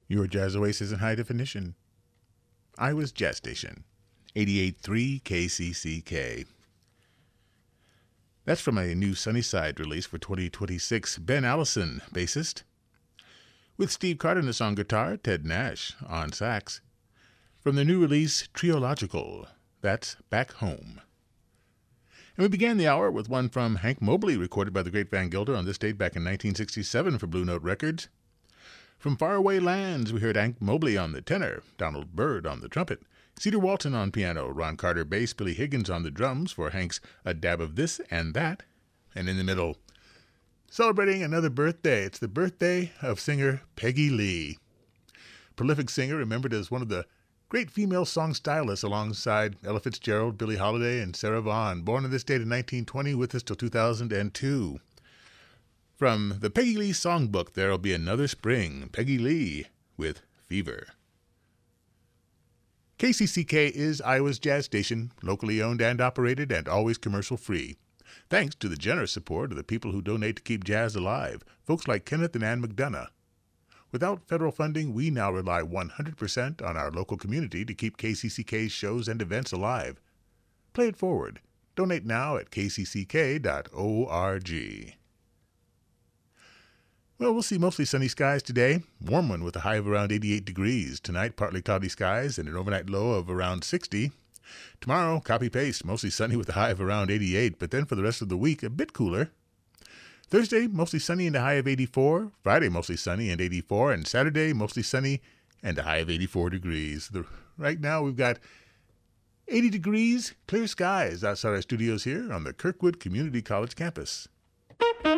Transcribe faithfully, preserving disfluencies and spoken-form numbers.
Your Jazz Oasis in high definition. Iowa's Jazz Station, eighty-eight point three K C C K. That's from a new Sunnyside release for twenty twenty-six. Ben Allison, bassist. With Steve Cardenas on guitar, Ted Nash on sax. From the new release, Triological. That's Back Home. And we began the hour with one from Hank Mobley, recorded by the great Van Gelder on this date back in nineteen sixty-seven for Blue Note Records. From Faraway Lands, we heard Hank Mobley on the tenor, Donald Byrd on the trumpet, Cedar Walton on piano, Ron Carter bass, Billy Higgins on the drums for Hank's A Dab of This and That. And in the middle, celebrating another birthday. It's the birthday of singer Peggy Lee. Prolific singer, remembered as one of the great female song stylists alongside Ella Fitzgerald, Billie Holiday, and Sarah Vaughan. Born on this date in nineteen twenty, with us till two thousand two. From the Peggy Lee Songbook, There'll Be Another Spring. Peggy Lee with Fever. K C C K is Iowa's jazz station, locally owned and operated, and always commercial-free. Thanks to the generous support of the people who donate to keep jazz alive, folks like Kenneth and Ann McDonough. Without federal funding, we now rely one hundred percent on our local community to keep K C C K's shows and events alive. Play it forward. Donate now at k c c k dot org. Well, we'll see mostly sunny skies today. Warm one with a high of around eighty-eight degrees. Tonight, partly cloudy skies and an overnight low of around sixty. Tomorrow, copy-paste, mostly sunny with a high of around eighty-eight, but then for the rest of the week, a bit cooler. Thursday, mostly sunny and a high of eighty-four. Friday, mostly sunny and eighty-four. And Saturday, mostly sunny and a high of eighty-four degrees. The, right now, we've got eighty degrees, clear skies outside our studios here on the Kirkwood Community College campus.